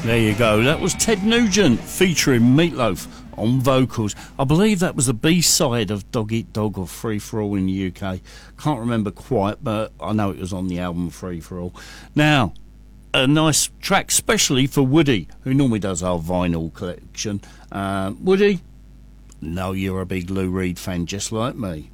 There you go. That was Ted Nugent featuring Meatloaf on vocals. I believe that was the B-side of Dog Eat Dog or Free For All in the UK. Can't remember quite, but I know it was on the album Free For All. Now, a nice track specially for Woody, who normally does our vinyl collection. Woody, know you're a big Lou Reed fan just like me.